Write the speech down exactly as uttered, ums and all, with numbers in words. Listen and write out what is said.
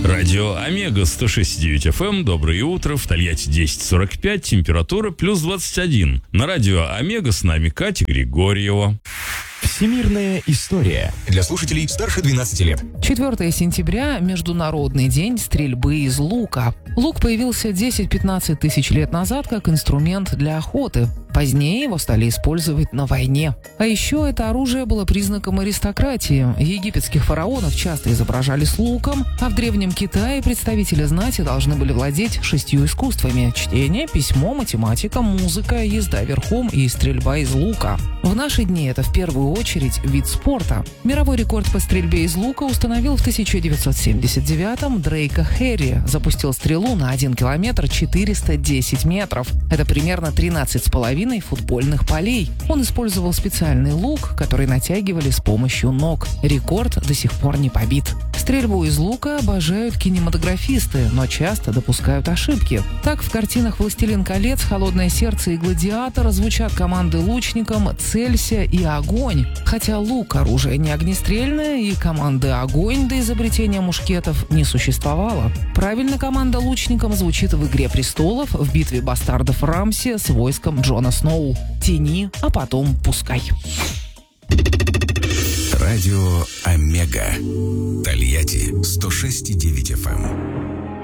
Радио Омега сто шесть и девять эф эм. Доброе утро. В Тольятти десять сорок пять. Температура плюс двадцать один. На радио Омега с нами Катя Григорьева. Всемирная история для слушателей старше двенадцати лет. четвёртого сентября – Международный день стрельбы из лука. Лук появился десять-пятнадцать тысяч лет назад как инструмент для охоты. Позднее его стали использовать на войне. А еще это оружие было признаком аристократии. Египетских фараонов часто изображали с луком, а в Древнем Китае представители знати должны были владеть шестью искусствами – чтение, письмо, математика, музыка, езда верхом и стрельба из лука. В наши дни это в первую очередь вид спорта. Мировой рекорд по стрельбе из лука установил в тысяча девятьсот семьдесят девятом Дрейка Хэрри. Запустил стрелу на один километр четыреста десять метров. Это примерно тринадцать с половиной футбольных полей. Он использовал специальный лук, который натягивали с помощью ног. Рекорд до сих пор не побит. Стрельбу из лука обожают кинематографисты, но часто допускают ошибки. Так, в картинах «Властелин колец», «Холодное сердце» и «Гладиатор» звучат команды лучникам «Целься» и «Огонь». Хотя лук – оружие не огнестрельное, и команды «Огонь» до изобретения мушкетов не существовало. Правильно команда лучникам звучит в «Игре престолов», в битве бастардов Рамси с войском Джона Сноу. «Тяни, а потом пускай». Радио Омега. Тольятти сто шесть и девять эф эм.